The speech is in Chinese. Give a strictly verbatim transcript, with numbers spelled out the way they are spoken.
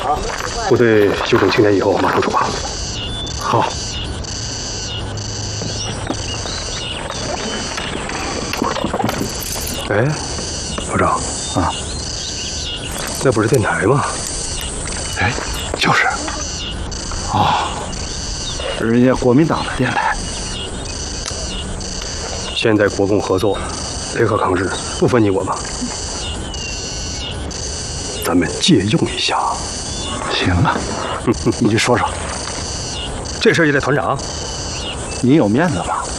啊！部队休整青年以后，马上出发。好。哎，老张啊，那不是电台吗？ 哎，就是。哦，是人家国民党的电台。 现在国共合作，配合抗日，不分你我嘛。咱们借用一下。 行啊，你就说说。 这事儿也得团长。 你有面子吗？